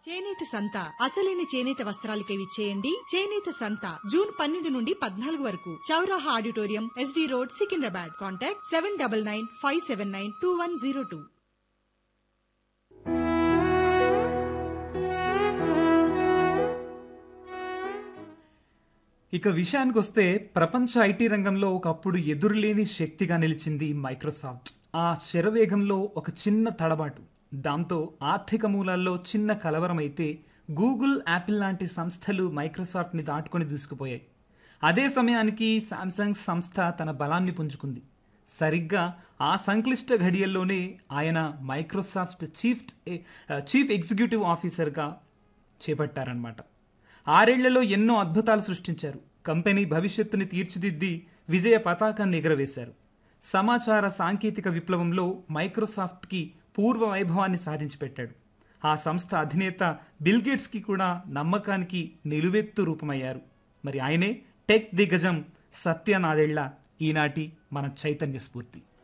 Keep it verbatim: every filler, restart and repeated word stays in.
చేనేత సంత అసలైన చేనేత వస్త్రాలకే విచ్చేయండి. చేనేత సంత జూన్ పన్నెండు నుండి పద్నాలుగు వరకు చౌరాహా auditorium, SD road, Secunderabad. Contact seven double nine five seven nine two one zero two. ఇక విషయానికి వస్తే ప్రపంచ ఐటీ రంగంలో ఒకప్పుడు ఎదురులేని శక్తిగా నిలిచింది మైక్రోసాఫ్ట్. ఆ శరవేగంలో ఒక చిన్న తడబాటు, దాంతో ఆర్థిక మూలాల్లో చిన్న కలవరమైతే గూగుల్, యాపిల్ లాంటి సంస్థలు మైక్రోసాఫ్ట్ని దాటుకొని దూసుకుపోయాయి. అదే సమయానికి శాంసంగ్ సంస్థ తన బలాన్ని పుంజుకుంది. సరిగ్గా ఆ సంక్లిష్ట ఘడియల్లోనే ఆయన మైక్రోసాఫ్ట్ చీఫ్ చీఫ్ ఎగ్జిక్యూటివ్ ఆఫీసర్గా చేపట్టారన్నమాట. ఆరేళ్లలో ఎన్నో అద్భుతాలు సృష్టించారు. కంపెనీ భవిష్యత్తుని తీర్చిదిద్ది విజయ పతాకాన్ని ఎగురవేశారు. సమాచార సాంకేతిక విప్లవంలో మైక్రోసాఫ్ట్కి పూర్వ వైభవాన్ని సాధించి పెట్టాడు. ఆ సంస్థ అధినేత బిల్ గేట్స్కి కూడా నమ్మకానికి నిలువెత్తు రూపమయ్యారు. మరి ఆయనే టెక్ దిగ్గజం సత్య నాదెళ్ల, ఈనాటి మన చైతన్య స్ఫూర్తి.